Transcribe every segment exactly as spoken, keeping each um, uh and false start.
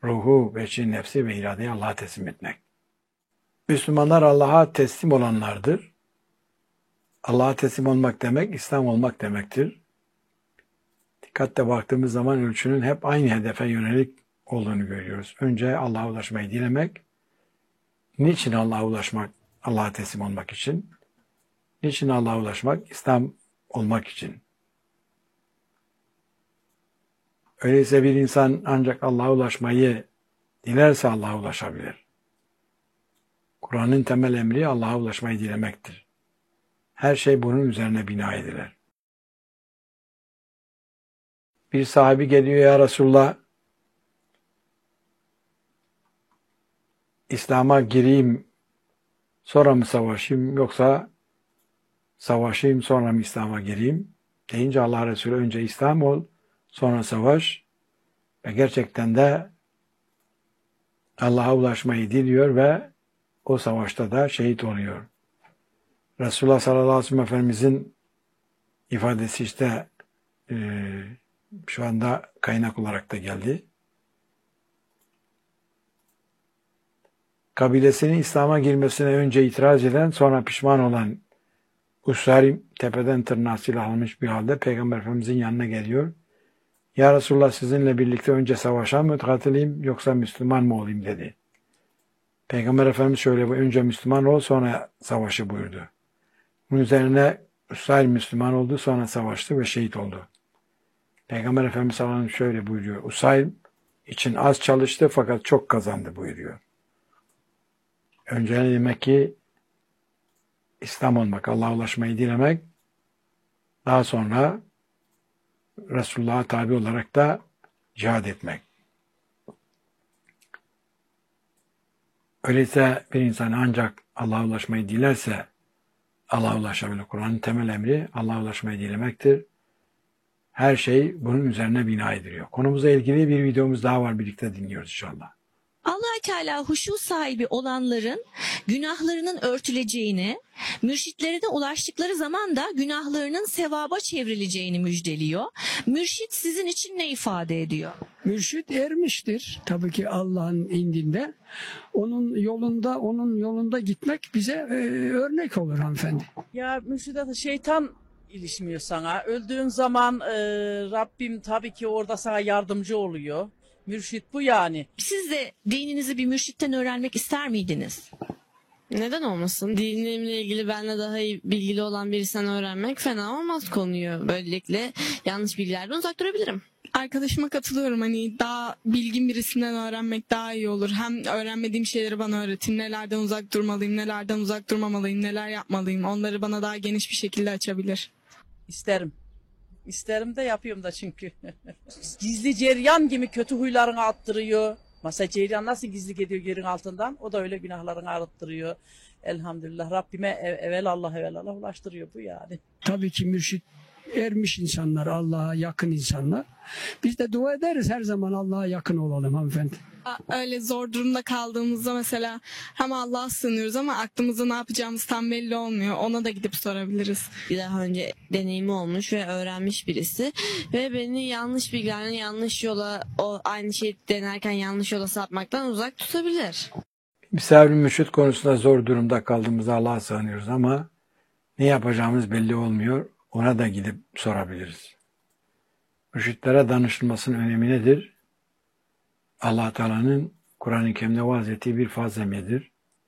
ruhu, beşi, nefsi ve iradeyi Allah'a teslim etmek. Müslümanlar Allah'a teslim olanlardır. Allah'a teslim olmak demek, İslam olmak demektir. Dikkatle baktığımız zaman ölçünün hep aynı hedefe yönelik olduğunu görüyoruz. Önce Allah'a ulaşmayı dilemek. Niçin Allah'a ulaşmak? Allah'a teslim olmak için. Niçin Allah'a ulaşmak? İslam olmak için. Öyleyse bir insan ancak Allah'a ulaşmayı dilerse Allah'a ulaşabilir. Kur'an'ın temel emri Allah'a ulaşmayı dilemektir. Her şey bunun üzerine bina edilir. Bir sahabi geliyor, ya Resulullah, İslam'a gireyim sonra mı savaşayım yoksa savaşayım sonra mı İslam'a gireyim deyince Allah Resulü önce İslam ol sonra savaş ve gerçekten de Allah'a ulaşmayı diliyor ve o savaşta da şehit oluyor. Resulullah sallallahu aleyhi ve sellem Efendimizin ifadesi işte e, şu anda kaynak olarak da geldi. Kabilesinin İslam'a girmesine önce itiraz eden, sonra pişman olan Usayrim tepeden tırnağa silahlanmış bir halde Peygamber Efendimizin yanına geliyor. Ya Resulullah, sizinle birlikte önce savaşa mı katılayım yoksa Müslüman mı olayım dedi. Peygamber Efendimiz şöyle, önce Müslüman ol sonra savaşı buyurdu. Bunun üzerine Usayrim Müslüman oldu, sonra savaştı ve şehit oldu. Peygamber Efendimiz sallallahu aleyhi ve sellem şöyle buyuruyor. Usayrim için az çalıştı fakat çok kazandı buyuruyor. Önce demek ki İslam olmak, Allah'a ulaşmayı dilemek, daha sonra Resulullah'a tabi olarak da cihad etmek. Öyleyse bir insan ancak Allah'a ulaşmayı dilerse Allah'a ulaşabilir. Kur'an'ın temel emri Allah'a ulaşmayı dilemektir. Her şey bunun üzerine bina ediliyor. Konumuzla ilgili bir videomuz daha var, birlikte dinliyoruz inşallah. Allah-u Teala huşu sahibi olanların günahlarının örtüleceğini, mürşitlere de ulaştıkları zaman da günahlarının sevaba çevrileceğini müjdeliyor. Mürşit sizin için ne ifade ediyor? Mürşit ermiştir tabii ki Allah'ın indinde. Onun yolunda, onun yolunda gitmek bize e, örnek olur hanımefendi. Ya mürşide şeytan ilişmiyor sana. Öldüğün zaman e, Rabbim tabii ki orada sana yardımcı oluyor. Mürşit bu yani. Siz de dininizi bir mürşitten öğrenmek ister miydiniz? Neden olmasın? Dinimle ilgili benimle daha iyi bilgili olan birisinden öğrenmek fena olmaz konuyu. Böylelikle yanlış bilgilerden uzak durabilirim. Arkadaşıma katılıyorum. Hani daha bilgin birisinden öğrenmek daha iyi olur. Hem öğrenmediğim şeyleri bana öğretir. Nelerden uzak durmalıyım, nelerden uzak durmamalıyım, neler yapmalıyım. Onları bana daha geniş bir şekilde açabilir. İsterim. İsterim de yapıyorum da çünkü. Gizli ceryan gibi kötü huylarını attırıyor. Mesela ceryan nasıl gizli gidiyor yerin altından? O da öyle günahlarını arıttırıyor. Elhamdülillah Rabbime ev, evvel Allah evvel Allah ulaştırıyor bu yani. Tabii ki mürşit ermiş insanlar, Allah'a yakın insanlar. Biz de dua ederiz her zaman Allah'a yakın olalım hanımefendi. Öyle zor durumda kaldığımızda mesela hem Allah'a sığınıyoruz ama aklımızda ne yapacağımız tam belli olmuyor. Ona da gidip sorabiliriz. Bir daha önce deneyimi olmuş ve öğrenmiş birisi ve beni yanlış bilgilerden yanlış yola, o aynı şeyi denerken yanlış yola sapmaktan uzak tutabilir. Misafir mürşit konusunda zor durumda kaldığımızda Allah'a sığınıyoruz ama ne yapacağımız belli olmuyor. Ona da gidip sorabiliriz. Mürşitlere danışılmasının önemi nedir? Allah Teala'nın Kur'an-ı Kerim'de vaaz ettiği bir farz emridir.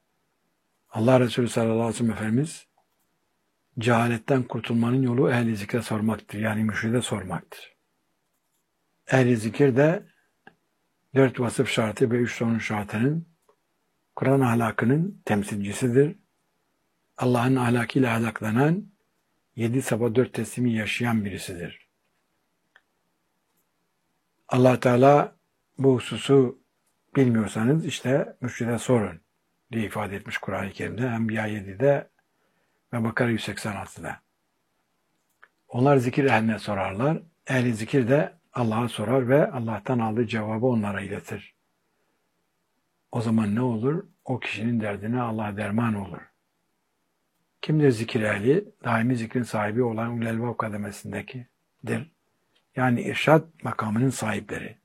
Allah Resulü sallallahu aleyhi ve sellem Efendimiz cehaletten kurtulmanın yolu ehli zikre sormaktır. Yani mürşide sormaktır. Ehli zikir de dört vasıf şartı ve üç sonuç şartının Kur'an ahlakının temsilcisidir. Allah'ın ahlakıyla ahlaklanan, yedi sabah dört teslimi yaşayan birisidir. Allah Teala bu hususu bilmiyorsanız işte mürşide sorun diye ifade etmiş Kur'an-ı Kerim'de. Enbiya yedide ve Bakara yüz seksen altıda. Onlar zikir ehline sorarlar. Ehli zikir de Allah'a sorar ve Allah'tan aldığı cevabı onlara iletir. O zaman ne olur? O kişinin derdine Allah derman olur. Kimdir zikir ehli? Daimi zikrin sahibi olan ulul elbab kademesindekidir. Yani irşad makamının sahipleri.